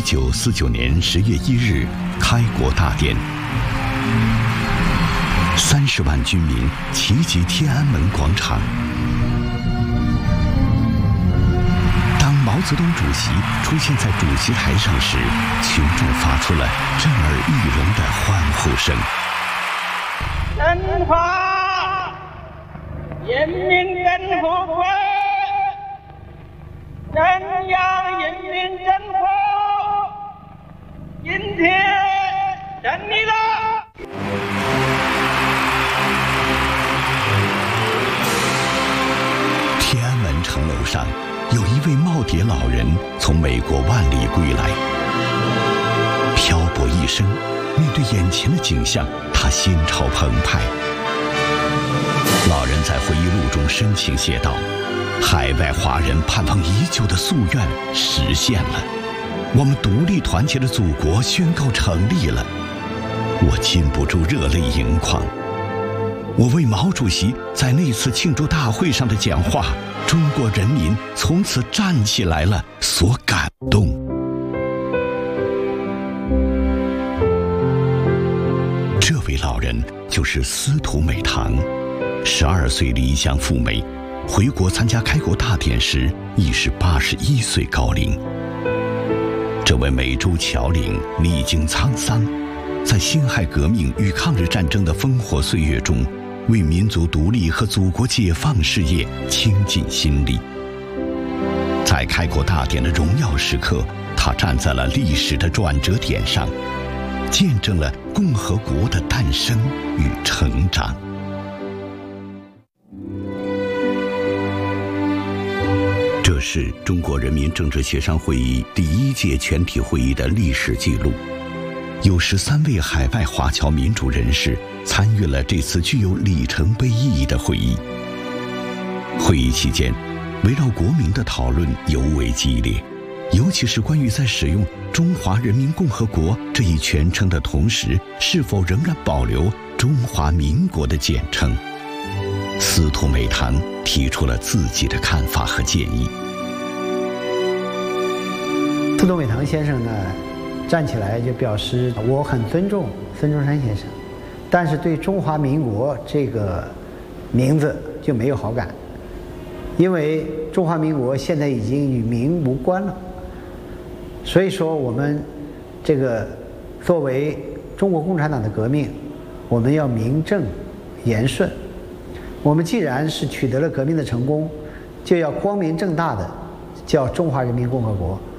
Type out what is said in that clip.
1949年10月1日开国大典，30万军民齐集天安门广场。当毛泽东主席出现在主席台上时，群众发出了震耳欲聋的欢呼声。 中华人民共和国中央人民政府今天胜利了！ 天安门城楼上，有一位耄耋老人从美国万里归来，漂泊一生，面对眼前的景象，他心潮澎湃。老人在回忆录中深情写道：海外华人盼望已久的夙愿实现了，我们独立团结的祖国宣告成立了。我禁不住热泪盈眶。我为毛主席在那次庆祝大会上的讲话“中国人民从此站起来了”所感动。这位老人就是司徒美堂，12岁离乡赴美，回国参加开国大典时已是81岁高龄。这位美洲侨领历经沧桑，在辛亥革命与抗日战争的烽火岁月中，为民族独立和祖国解放事业倾尽心力。在开国大典的荣耀时刻，他站在了历史的转折点上，见证了共和国的诞生与成长。这是中国人民政治协商会议第1届全体会议的历史记录。有13位海外华侨民主人士参与了这次具有里程碑意义的会议。会议期间，围绕国名的讨论尤为激烈，尤其是关于在使用中华人民共和国这一全称的同时，是否仍然保留中华民国的简称。司徒美堂提出了自己的看法和建议。 司徒美堂先生呢，站起来就表示我很尊重孙中山先生，但是对中华民国这个名字就没有好感，因为中华民国现在已经与民无关了。所以说我们这个作为中国共产党的革命，我们要名正言顺。我们既然是取得了革命的成功，就要光明正大的叫中华人民共和国。